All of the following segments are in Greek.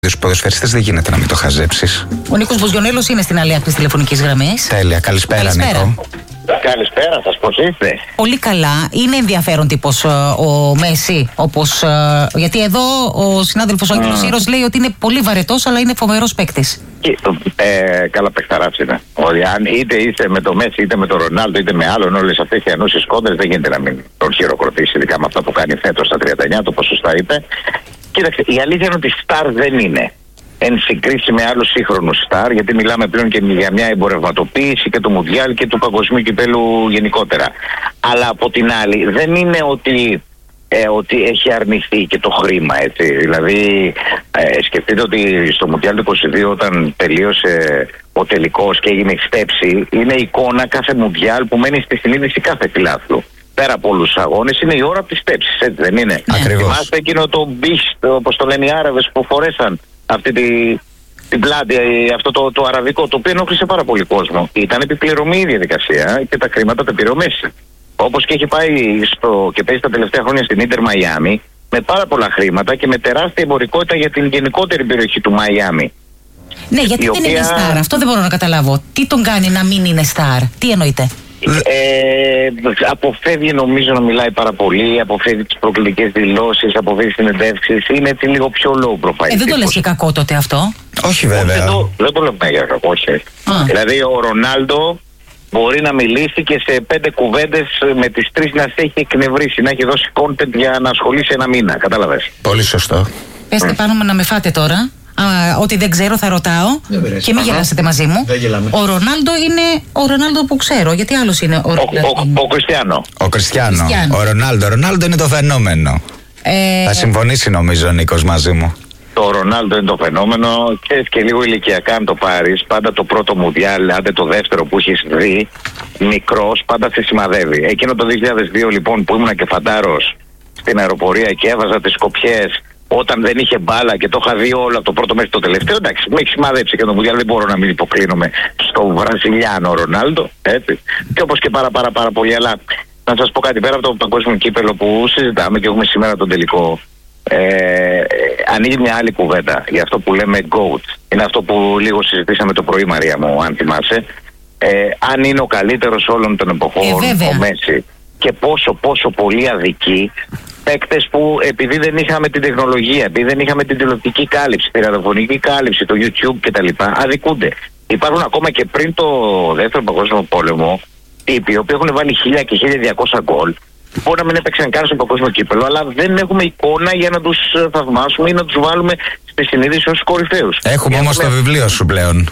Τους ποδοσφαιριστές δεν γίνεται να μην το χαζέψεις. Ο Νίκος Μποζιονέλος είναι στην άλλη άκρη της τηλεφωνικής γραμμής. Τέλεια, καλησπέρα Νίκο. Καλησπέρα σας, πώς είστε? Πολύ καλά. Είναι ενδιαφέρον τύπος ο Μέση, όπως, γιατί εδώ ο συνάδελφος ο Άγγελος Ήρος λέει ότι είναι πολύ βαρετός, αλλά είναι φοβερός παίκτης. Καλά παιχταράς είναι. Ότι αν είτε είστε με το Μέση, είτε με τον Ρονάλντο, είτε με άλλον, όλες αυτές οι ανούσιες κόντρες δεν γίνεται να μην τον χειροκροτήσει, ειδικά με αυτά που κάνει φέτος στα 39, το πόσο σωστά είπε. Κοίταξε, η αλήθεια είναι ότι στάρ δεν είναι. Εν συγκρίση με άλλους σύγχρονους στάρ, γιατί μιλάμε πλέον και για μια εμπορευματοποίηση και του Μουντιάλ και του Παγκοσμίου Κυπέλου γενικότερα. Αλλά από την άλλη, δεν είναι ότι έχει αρνηθεί και το χρήμα, έτσι. Δηλαδή, σκεφτείτε ότι στο Μουντιάλ του 22, όταν τελείωσε ο τελικός και έγινε η στέψη, είναι εικόνα κάθε Μουντιάλ που μένει στη συνείδηση κάθε φιλάθλου. Πέρα από όλους τους αγώνες, είναι η ώρα της στέψης, έτσι δεν είναι? Ακριβώς. Θυμάστε εκείνο το μπίστ, όπως το λένε οι Άραβες, που φορέσαν αυτή την πλάτη, αυτό το αραβικό, το οποίο ενόχλησε πάρα πολύ κόσμο. Ήταν επιπληρωμή η διαδικασία και τα χρήματα τα πήρε ο Μέση. Όπως και έχει πάει και παίζει τα τελευταία χρόνια στην Ίντερ Μαϊάμι, με πάρα πολλά χρήματα και με τεράστια εμπορικότητα για την γενικότερη περιοχή του Μαϊάμι. Ναι, γιατί δεν είναι στάρ, αυτό δεν μπορώ να καταλάβω. Τι τον κάνει να μην είναι στάρ, τι εννοείται? Αποφεύγει, νομίζω, να μιλάει πάρα πολύ, αποφεύγει τις προκλητικές δηλώσεις, αποφεύγει συνεντεύξεις, είναι έτσι λίγο πιο low profile. Δεν το λες και κακό τότε αυτό? Όχι βέβαια. Δεν το λέμε για κακό, όχι. Δηλαδή ο Ρονάλντο μπορεί να μιλήσει και σε 5 κουβέντες με τις 3 να σε έχει εκνευρίσει, να έχει δώσει content για να ασχολήσει ένα μήνα, κατάλαβες? Πολύ σωστό. Πέστε πάνω να με φάτε τώρα. Ό,τι δεν ξέρω θα ρωτάω και μην γελάσετε μαζί μου. Ο Ρονάλντο είναι ο Ρονάλντο που ξέρω. Γιατί άλλος είναι ο Κριστιάνο. Ο Κριστιάνο. Ο Ρονάλντο είναι το φαινόμενο. Θα συμφωνήσει νομίζω ο Νίκος μαζί μου. Το Ρονάλντο είναι το φαινόμενο και λίγο ηλικιακά αν το πάρεις. Πάντα το πρώτο Μουντιάλ, άντε το δεύτερο που έχεις δει, μικρός, πάντα σε σημαδεύει. Εκείνο το 2002 λοιπόν που ήμουν και φαντάρος στην αεροπορία και έβαζα τις κοπιές όταν δεν είχε μπάλα και το είχα δει όλο από το πρώτο μέχρι το τελευταίο, εντάξει, με έχει σημαδέψει και το Μουντιάλ, δεν μπορώ να μην υποκρίνομαι στο Βραζιλιάνο Ρονάλντο, έτσι. Και όπως και πάρα πολύ, αλλά να σας πω κάτι, πέρα από το παγκόσμιο κύπελο που συζητάμε και έχουμε σήμερα τον τελικό, ανοίγει μια άλλη κουβέντα για αυτό που λέμε GOAT. Είναι αυτό που λίγο συζητήσαμε το πρωί, Μαρία μου, αν θυμάσαι. Αν είναι ο καλύτερος όλων των εποχών ο Μέση και πόσο πολύ αδικεί παίκτες που επειδή δεν είχαμε την τεχνολογία, επειδή δεν είχαμε την τηλεοπτική κάλυψη, την ραδιοφωνική κάλυψη, το YouTube κτλ. Αδικούνται. Υπάρχουν ακόμα και πριν το δεύτερο παγκόσμιο πόλεμο τύποι οι οποίοι έχουν βάλει 1000 και 1200 γκολ. Μπορεί να μην έπαιξαν καν στο παγκόσμιο κύπελο, αλλά δεν έχουμε εικόνα για να τους θαυμάσουμε ή να τους βάλουμε στη συνείδηση ως κορυφαίους. Έχουμε όμως το βιβλίο σου πλέον.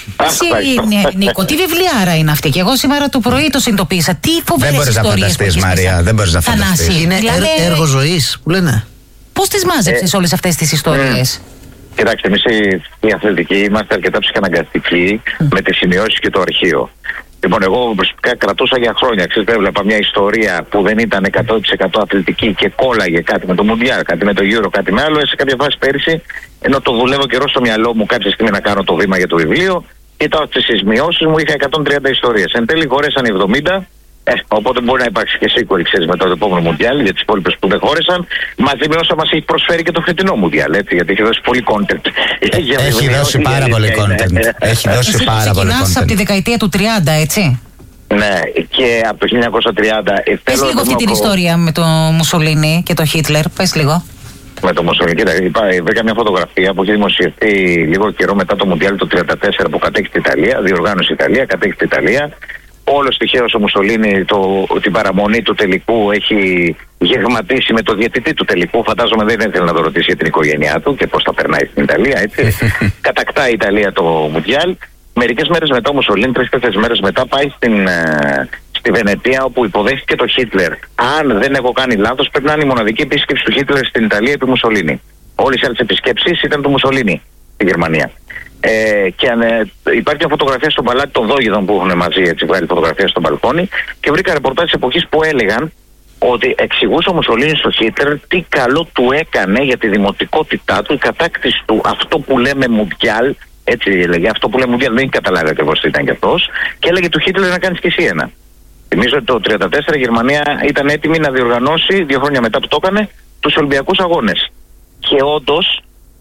Νίκο, τι βιβλιάρα είναι αυτή? Και εγώ σήμερα το πρωί το συνειδητοποίησα. Τι φοβερές ιστορίες. Δεν μπορείς να φανταστείς, Μαρία, δεν μπορείς να φανταστείς. Είναι έργο ζωής που λένε. Πώς τις μάζεψες όλες αυτές τις ιστορίες? Κοιτάξτε, εμείς οι αθλητικοί είμαστε αρκετά ψυχαναγκαστικοί με τις σημειώσεις και το αρχείο. Λοιπόν, εγώ προσωπικά κρατούσα για χρόνια. Ξέρετε, έβλεπα μια ιστορία που δεν ήταν 100% αθλητική και κόλλαγε κάτι με το Μουντιάλ, κάτι με το Euro, κάτι με άλλο. Σε κάποια φάση πέρυσι, ενώ το δουλεύω καιρό στο μυαλό μου κάποια στιγμή να κάνω το βήμα για το βιβλίο, ήταν στις σημειώσεις μου, είχα 130 ιστορίες. Εν τέλει, χωρέσαν 70. Οπότε μπορεί να υπάρξει και sequel, ξέρεις, μετά το επόμενο Μουντιάλ για τις υπόλοιπες που δεν χώρεσαν, μαζί με όσα μας έχει προσφέρει και το φετινό Μουντιάλ, έτσι, γιατί έχει δώσει πολύ content. Έχει δώσει πάρα πολύ content. Έχει δώσει πάρα πολύ content. Ξεκινάς από τη δεκαετία του 30, έτσι. Ναι, και από το 1930. Πες λίγο αυτή την ιστορία με τον Μουσολίνι και τον Χίτλερ, πες λίγο. Με το Μουσολίνι, βρήκα μια φωτογραφία που έχει δημοσιευτεί λίγο καιρό μετά το Μουντιάλ το 1934 που κατέχει την Ιταλία, διοργάνωσε η Ιταλία, κατέχει την Ιταλία. Όλος τυχαίως ο Μουσολίνι την παραμονή του τελικού έχει γεγματίσει με το διαιτητή του τελικού. Φαντάζομαι δεν ήθελε να το ρωτήσει για την οικογένειά του και πώς θα περνάει στην Ιταλία, έτσι. Κατακτά η Ιταλία το Μουντιάλ. Μερικές μέρες μετά ο Μουσολίνι, 3-4 μέρες μετά, πάει στη Βενετία όπου υποδέχθηκε το Χίτλερ. Αν δεν έχω κάνει λάθος, πρέπει να είναι η μοναδική επίσκεψη του Χίτλερ στην Ιταλία επί Μουσολίνι. Όλες οι άλλες επισκέψεις ήταν του Μουσολίνι στη Γερμανία. Και υπάρχει μια φωτογραφία στο παλάτι των Δόγιδων που έχουν μαζί, έτσι, βγάλει φωτογραφία στο μπαλκόνι, και βρήκα ρεπορτάζ της εποχής που έλεγαν ότι εξηγούσε ο Μουσολίνι στο Χίτλερ τι καλό του έκανε για τη δημοτικότητά του, η κατάκτηση του, αυτό που λέμε Μουντιάλ, έτσι έλεγε, αυτό που λέμε Μουντιάλ δεν έχει καταλάβει ακριβώς τι ήταν κι αυτός, και έλεγε του Χίτλερ να κάνεις και εσύ ένα. Θυμίζω ότι το 1934 η Γερμανία ήταν έτοιμη να διοργανώσει, 2 χρόνια μετά που το έκανε, τους Ολυμπιακούς Αγώνες. Και όντως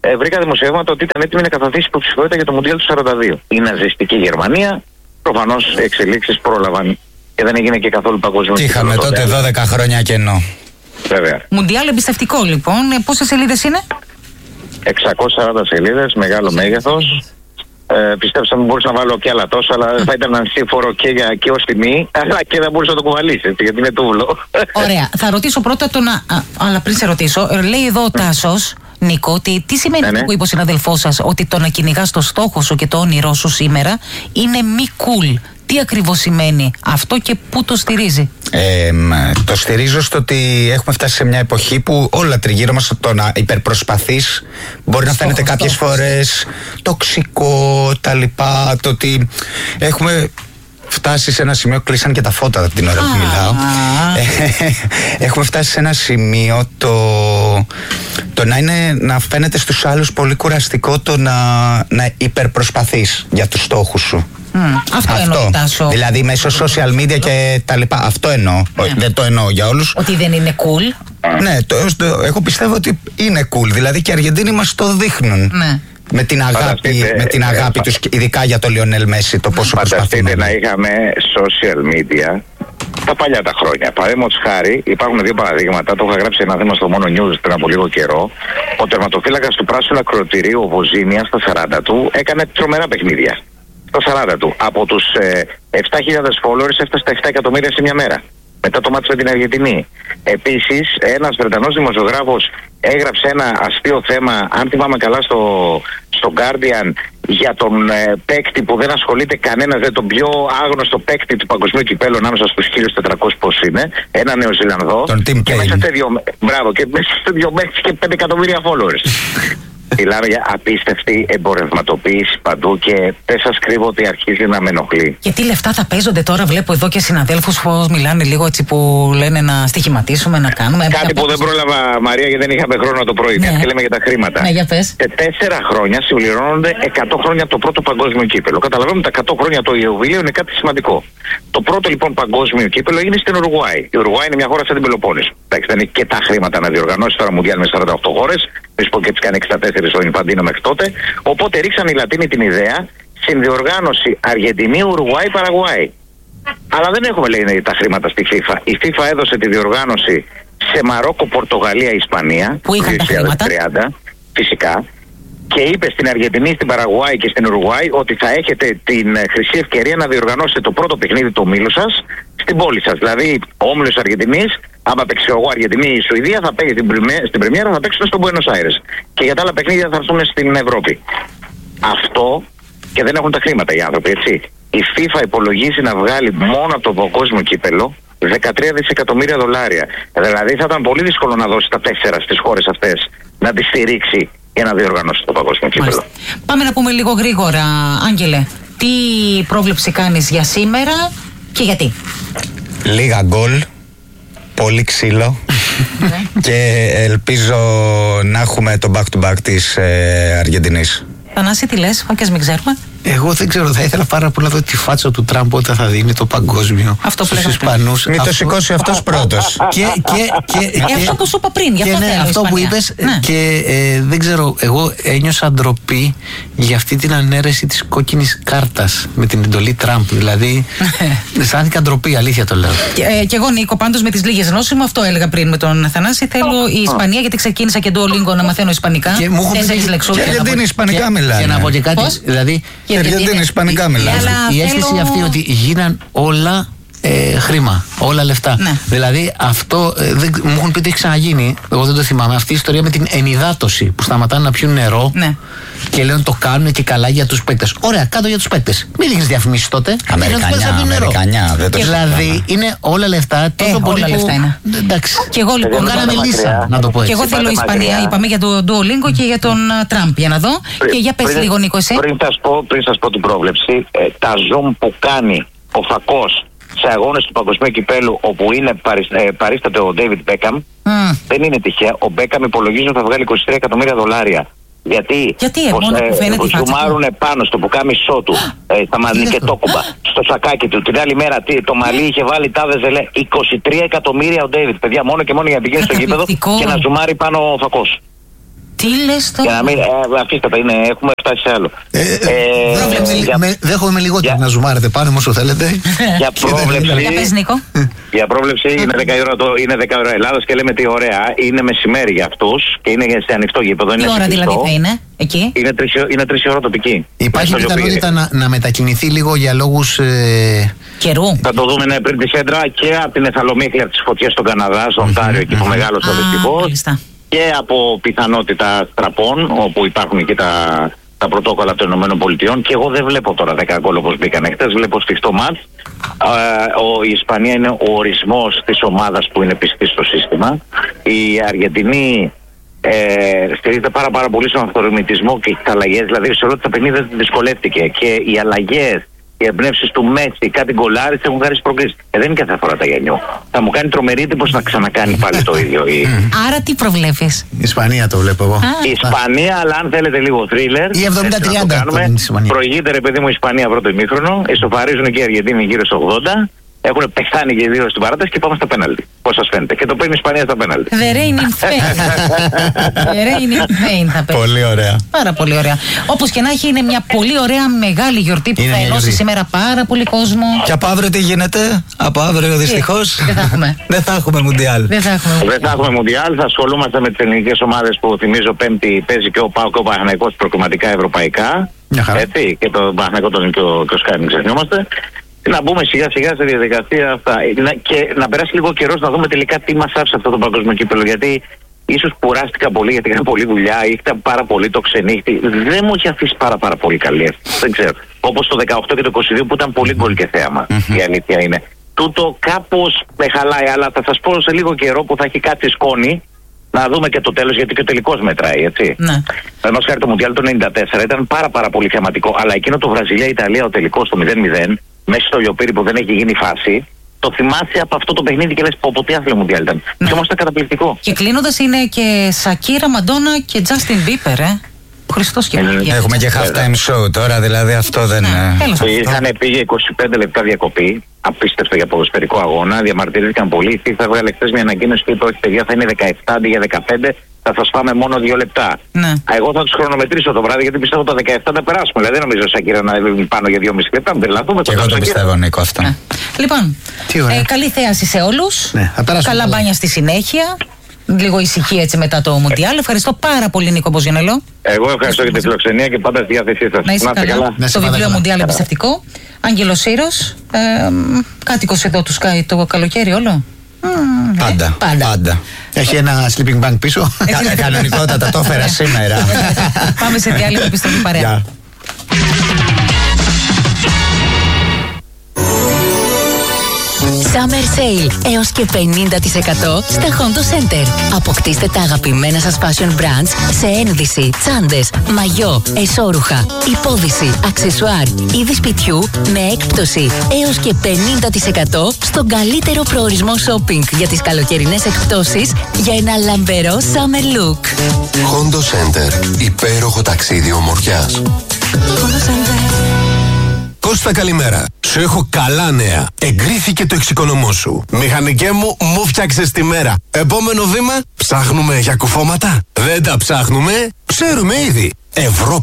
βρήκα δημοσιεύματα ότι ήταν έτοιμη να καταθέσει υποψηφιότητα για το Μουντιάλ του 42. Η ναζιστική Γερμανία, προφανώς εξελίξεις πρόλαβαν και δεν έγινε και καθόλου παγκόσμιο. Είχαμε τότε 12 χρόνια κενό. Βέβαια. Μουντιάλ εμπιστευτικό λοιπόν. Πόσες σελίδες είναι? 640 σελίδες, μεγάλο μέγεθος. Πιστέψαμε ότι μπορούσα να βάλω και άλλα τόσο, αλλά θα ήταν ανσύμφορο και ως τιμή, αλλά και δεν μπορούσα να το κουβαλήσει, γιατί είναι τούβλο. Ωραία. Θα ρωτήσω πρώτα τον. Αλλά πριν σε ρωτήσω, λέει εδώ ο Τάσος, Νίκο, ότι τι σημαίνει αυτό που είπε ο συναδελφός σας, ότι το να κυνηγάς το στόχο σου και το όνειρό σου σήμερα είναι μη cool. Τι ακριβώς σημαίνει αυτό και πού το στηρίζει? Το στηρίζω στο ότι έχουμε φτάσει σε μια εποχή που όλα τριγύρω μας, το να υπερπροσπαθείς μπορεί να φαίνεται κάποιες φορές τοξικό, τα λοιπά, το ότι έχουμε φτάσει σε ένα σημείο, κλείσαν και τα φώτα την ώρα που μιλάω. Έχουμε φτάσει σε ένα σημείο το να φαίνεται στους άλλους πολύ κουραστικό το να υπερπροσπαθείς για τους στόχους σου. Αυτό εννοώ, Τάσο. Δηλαδή μέσω social media και τα λοιπά. Αυτό εννοώ. Δεν το εννοώ για όλους. Ότι δεν είναι cool. Ναι, εγώ πιστεύω ότι είναι cool. Δηλαδή και οι Αργεντίνοι μας το δείχνουν. Ναι. Με την αγάπη τους, ειδικά για το Λιονέλ Μέση, το πόσο προσπαθούν. Φανταστείτε να είχαμε social media τα παλιά τα χρόνια. Παραδείγματος χάρη, υπάρχουν δύο παραδείγματα. Το είχα γράψει ένα θέμα στο Mono News πριν από λίγο καιρό. Ο τερματοφύλακας του πράσινου ακροατηρίου, ο Βοζίνια, στα 40 του, έκανε τρομερά παιχνίδια. Στα 40 του. Από τους 7.000 followers έφτασε στα 7 εκατομμύρια σε μια μέρα. Μετά το μάτι με την Αργεντινή. Επίσης, ένας Βρετανός δημοσιογράφος έγραψε ένα αστείο θέμα, αν θυμάμαι καλά, στο Guardian, για τον παίκτη που δεν ασχολείται κανένας, τον πιο άγνωστο παίκτη του παγκοσμίου κυπέλλου ανάμεσα στους 1.400 πώς είναι, ένα Νεοζηλανδό. Τον Tim και μέσα σε 2 μέρες και 5 εκατομμύρια followers. Μιλάμε για απίστευτη εμπορευματοποίηση παντού και δεν σας κρύβω ότι αρχίζει να με ενοχλεί. Και τι λεφτά θα παίζονται τώρα, βλέπω εδώ και συναδέλφους που μιλάνε λίγο έτσι που λένε να στοιχηματίσουμε, να κάνουμε. Κάτι που δεν πρόλαβα, Μαρία, γιατί δεν είχαμε χρόνο το πρωί. Ναι. Και λέμε για τα χρήματα. Ναι, για πες. Σε 4 χρόνια συμπληρώνονται 100 χρόνια από το πρώτο παγκόσμιο κύπελλο. Καταλαβαίνουμε τα 100 χρόνια το Ιουβίλιο είναι κάτι σημαντικό. Το πρώτο λοιπόν παγκόσμιο κύπελλο έγινε στην Ουρουγουάη. Η Ουρουγουάη είναι μια χώρα σαν την Πελοπόννησο. Εντάξει, δεν έχει και τα χρήματα να διοργανώσει τώρα Μουντιάλ με 48 χώρες. Μη πω και έτσι κάνει 64 ο Ινφαντίνο μέχρι τότε. Οπότε ρίξαν οι Λατίνοι την ιδέα συνδιοργάνωση Αργεντινή, Ουρουγουάη, Παραγουάη. Αλλά δεν έχουμε, λέει, τα χρήματα στη FIFA. Η FIFA έδωσε τη διοργάνωση σε Μαρόκο, Πορτογαλία, Ισπανία. Που είχαν τα χρήματα. Φυσικά. Και είπε στην Αργεντινή, στην Παραγουάη και στην Ουρουγουάη ότι θα έχετε την χρυσή ευκαιρία να διοργανώσετε το πρώτο παιχνίδι του ομίλου σας στην πόλη σας. Δηλαδή, ο όμιλος Αργεντινής, άμα παίξει εγώ Αργεντινή ή η Σουηδία, θα παίξει στην πρεμιέρα, θα παίξουν στο Buenos Aires. Και για τα άλλα παιχνίδια θα έρθουν στην Ευρώπη. Αυτό και δεν έχουν τα χρήματα οι άνθρωποι, έτσι. Η FIFA υπολογίζει να βγάλει μόνο από το παγκόσμιο κύπελλο 13 δισεκατομμύρια δολάρια. Δηλαδή, θα ήταν πολύ δύσκολο να δώσει τα 4 στις χώρες αυτές να τις στηρίξει για να διοργανώσει το παγκόσμιο κύπελλο. Πάμε να πούμε λίγο γρήγορα, Άγγελε, τι πρόβλεψη κάνεις για σήμερα και γιατί? Λίγα γκολ, πολύ ξύλο και ελπίζω να έχουμε το back-to-back της Αργεντινής. Θανάση, τι λες, και ας μην ξέρουμε. Εγώ δεν ξέρω, θα ήθελα πάρα πολύ να δω τη φάτσα του Τραμπ όταν θα δίνει το παγκόσμιο στους Ισπανούς. Μην το σηκώσει αυτός πρώτος. Αυτό που σου είπα πριν, για αυτό που είπες. Ναι. Και δεν ξέρω, εγώ ένιωσα ντροπή για αυτή την ανέρεση της κόκκινης κάρτας με την εντολή Τραμπ. Δηλαδή, αισθάνθηκα ντροπή, αλήθεια το λέω. Και εγώ, Νίκο, πάντως με τις λίγες γνώσεις μου, αυτό έλεγα πριν με τον Θανάση. Θέλω η Ισπανία, γιατί ξεκίνησα και Duolingo να μαθαίνω Ισπανικά. 4 λεξούλες. Γιατί είναι Ισπανικά μιλάνε. Και να πω και κάτι. Δηλαδή, γιατί είναι Ισπανικά μιλάνε. Η αίσθηση αυτή ότι γίναν όλα χρήμα, όλα λεφτά. Ναι. Δηλαδή αυτό μου έχουν πει ότι έχει ξαναγίνει. Εγώ δεν το θυμάμαι. Αυτή η ιστορία με την ενυδάτωση που σταματάνε να πιούν νερό. Ναι. Και λένε το κάνουν και καλά για τους παίκτες. Ωραία, κάτω για τους παίκτες. Μην δείχνεις διαφημίσεις τότε. Αμερικανιά, δεν το δηλαδή είναι όλα λεφτά. Τόσο πολύ όλα λεφτά είναι. Εντάξει. Και εγώ λοιπόν κάναμε λύσα, να το πω έτσι. Και εγώ θέλω Ισπανία. Είπαμε για τον Duolingo και για τον Τραμπ. Για να δω. Και για πες λίγο, Νίκο, εσύ. Πριν σας πω την πρόβλεψη, τα zoom που κάνει ο Φακός σε αγώνες του παγκοσμίου κυπέλλου όπου παρίσταται ο Ντέιβιντ Μπέκαμ, δεν είναι τυχαία. Ο Μπέκαμ υπολογίζει ότι θα βγάλει 23 εκατομμύρια δολάρια. Γιατί ζουμάρουνε πάνω στο πουκάμισό του, στα μανικετόκουμπα, στο σακάκι του. Την άλλη μέρα το μαλλί είχε βάλει τάδε ζελέ. 23 εκατομμύρια ο Ντέιβιντ. Παιδιά, μόνο και μόνο για να πηγαίνει στο γήπεδο και να ζουμάρει πάνω ο Φακός. Τι λες τώρα? Για να μην. Αφήστε, έχουμε φτάσει σε άλλο. Δέχομαι λιγότερο να ζουμάρετε πάνω όσο θέλετε. Για πρόβλεψη. Για πες, Νίκο. Για πρόβλεψη είναι 10 ώρα Ελλάδος και λέμε τι ωραία. Είναι μεσημέρι για αυτούς και είναι σε ανοιχτό γήπεδο. Τι ώρα δηλαδή θα είναι εκεί? Είναι 3 ώρα τοπική. Υπάρχει πιθανότητα να μετακινηθεί λίγο για λόγους καιρού? Θα το δούμε πριν τη Σέντρα και από την Εθαλομύχλια της φωτιές στον Καναδά, στο Οντάριο, εκεί που μεγάλωσε ο δυστυχώς. Και από πιθανότητα στραπών, όπου υπάρχουν εκεί τα πρωτόκολλα των ΗΠΑ. Και εγώ δεν βλέπω τώρα 10 γκολ όπως μπήκαν χτες, βλέπω σφιχτό μάτς. Η Ισπανία είναι ο ορισμός της ομάδας που είναι πιστή στο σύστημα. Η Αργεντινή στηρίζεται πάρα πολύ στον αυτορμητισμό και τις αλλαγές. Δηλαδή σε όλα τα παιχνίδια δυσκολεύτηκε. Και οι αλλαγές, οι εμπνεύσεις του Μέση, κάτι γκολάρις έχουν χάρη προκλήσεις. Δεν είναι κάθε φορά τα Γιαννιού. Θα μου κάνει τρομερή εντύπωση να ξανακάνει πάλι το ίδιο. Άρα τι προβλέπεις? Η Ισπανία το βλέπω εγώ. Η Ισπανία, αλλά αν θέλετε λίγο θρίλερ. Η 70-30. Προηγείται, ρε παιδί μου, η Ισπανία πρώτο ημίχρονο. Ισοφαρίζουν και οι Αργεντίνοι γύρω στο 80. Έχουν πεθάνει και οι δύο στην παράταση και πάμε στα πέναλτι. Πώς σας φαίνεται? Και το παίρνει η Ισπανία στα πέναλτι. The rain in Spain. The rain in Spain θα παίρνει. Πολύ ωραία. Πάρα πολύ ωραία. Όπως και να έχει, είναι μια πολύ ωραία μεγάλη γιορτή που θα ενώσει σήμερα πάρα πολύ κόσμο. Και από αύριο τι γίνεται? Από αύριο δυστυχώς δεν θα έχουμε. Δεν θα έχουμε Μουντιάλ. Δεν θα έχουμε Μουντιάλ. Θα ασχολούμαστε με τις ελληνικές ομάδες που θυμίζω Πέμπτη παίζει και ο ΠΑΟΚ και ο Παναθηναϊκός προκριματικά ευρωπαϊκά. Έτσι, και το Παναθηναϊκό τον και ο Σκάι, μην ξεχνιόμαστε. Να μπούμε σιγά σιγά στη διαδικασία αυτά. Και να περάσει λίγο καιρός να δούμε τελικά τι μας άφησε αυτό το παγκόσμιο κύπελλο. Γιατί ίσως κουράστηκα πολύ, γιατί είχα πολλή δουλειά, είχα πάρα πολύ το ξενύχτη. Δεν μου έχει αφήσει πάρα πολύ καλή. Δεν ξέρω. Όπως το 18 και το 22 που ήταν πολύ γκολ και θέαμα. Η αλήθεια είναι. Τούτο κάπως με χαλάει, αλλά θα σας πω σε λίγο καιρό που θα έχει κάτσει σκόνη. Να δούμε και το τέλος, γιατί και ο τελικός μετράει, έτσι. Ναι. Παραδείγματος χάρη το Μουντιάλ το 94 ήταν πάρα πολύ θεαματικό. Αλλά εκείνο το Βραζιλία-Ιταλία, ο τελικός το 0-0, μέσα στο Λιοπύρι που δεν έχει γίνει φάση, το θυμάσαι από αυτό το παιχνίδι και λες πω τι άθλιο Μουντιάλ ήταν. Ναι. Και όμως ήταν καταπληκτικό. Και κλείνοντας είναι και Σακύρα, Μαντόνα και Τζάστιν Μπίπερ, Χριστός και Παναγία. Έχουμε και half time show τώρα, δηλαδή αυτό δεν πήγε 25 λεπτά διακοπή. Απίστευτο για ποδοσφαιρικό αγώνα. Διαμαρτυρήθηκαν πολύ. Η FIFA έβγαλε χθες μια ανακοίνωση και είπε: όχι, παιδιά, θα είναι 17 αντί για 15. Θα σας φάμε μόνο 2 λεπτά. Ναι. Εγώ θα τους χρονομετρήσω το βράδυ, γιατί πιστεύω τα 17 θα περάσουμε. Δηλαδή δεν νομίζω Σακύρα να είναι πάνω για 2,5 λεπτά. Μην τρελαθούμε. Και εγώ το πιστεύω, Νίκο, αυτό. Ναι. Λοιπόν, καλή θέαση σε όλους. Ναι, καλά μπάνια στη συνέχεια. Λίγο ησυχία έτσι μετά το Μουντιάλ. Ευχαριστώ πάρα πολύ, Νίκο Μποζιονελό. Εγώ ευχαριστώ για τη φιλοξενία και πάντα στη διάθεσή σας. Να είστε καλά. Το βιβλίο Μουντιάλ εμπιστευτικό. Άγγελος Σύρος. Κάτοικος εδώ του Sky το καλοκαίρι όλο. Πάντα. Έχει ένα sleeping bag πίσω. Κανονικότατα το έφερα σήμερα. Πάμε σε διάλειμμα, επιστροφή παρέα. Summer Sale έως και 50% στα Hondo Center. Αποκτήστε τα αγαπημένα σας fashion brands σε ένδυση, τσάντες, μαγιό, εσώρουχα, υπόδυση, αξεσουάρ, είδη σπιτιού με έκπτωση έως και 50% στον καλύτερο προορισμό shopping για τις καλοκαιρινές εκπτώσεις για ένα λαμπερό summer look. Hondo Center. Υπέροχο ταξίδι ομορφιάς. Hondo Center. Κώστα, καλημέρα. Σου έχω καλά νέα. Εγκρίθηκε το εξοικονομώ σου. Μηχανικέ μου φτιάξες τη μέρα. Επόμενο βήμα, ψάχνουμε για κουφώματα. Δεν τα ψάχνουμε, ξέρουμε ήδη. Ευρώπη.